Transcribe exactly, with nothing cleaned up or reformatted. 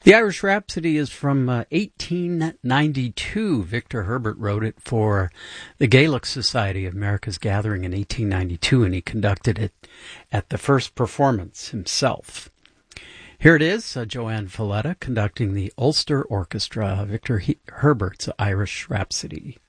The Irish Rhapsody is from uh, eighteen ninety-two. Victor Herbert wrote it for the Gaelic Society of America's Gathering in eighteen ninety-two, and he conducted it at the first performance himself. Here it is, uh, Joanne Falletta conducting the Ulster Orchestra, Victor he- Herbert's Irish Rhapsody.